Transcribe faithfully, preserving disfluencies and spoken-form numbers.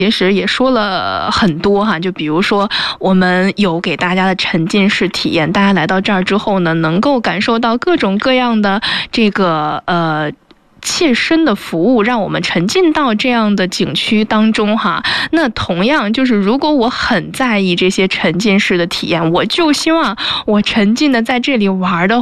其实也说了很多哈，就比如说我们有给大家的沉浸式体验，大家来到这儿之后呢，能够感受到各种各样的这个呃切身的服务，让我们沉浸到这样的景区当中哈。那同样就是如果我很在意这些沉浸式的体验，我就希望我沉浸的在这里玩的